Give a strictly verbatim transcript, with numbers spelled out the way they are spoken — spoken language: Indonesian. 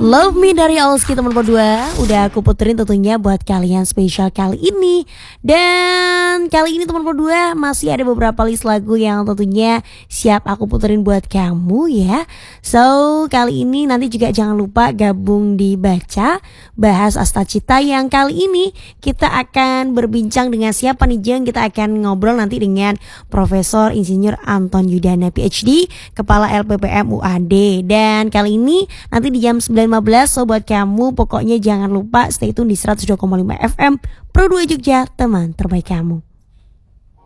Love Me dari Alski teman berdua udah aku puterin tentunya buat kalian spesial kali ini. Dan kali ini teman berdua masih ada beberapa list lagu yang tentunya siap aku puterin buat kamu ya. So kali ini nanti juga jangan lupa gabung di Baca Bahas Astacita, yang kali ini kita akan berbincang dengan siapa nih Jeng. Kita akan ngobrol nanti dengan Profesor Insinyur Anton Yudana P H D, Kepala L P P M U A D. Dan kali ini nanti di jam sembilan lima belas, so buat kamu pokoknya jangan lupa stay tune di seratus dua koma lima F M Pro dua Jogja, teman terbaik kamu.